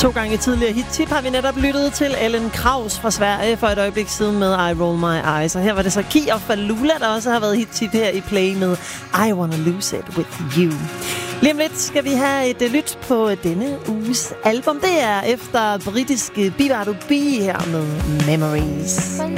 2 gange tidligere hit-tip har vi netop lyttet til Ellen Kraus fra Sverige for et øjeblik siden med I Roll My Eyes. Og her var det så Ki og Falula, der også har været hit-tip her i Play med I Wanna Lose It With You. Lige om lidt skal vi have et lyt på denne uges album. Det er efter britiske Bivado B her med Memories.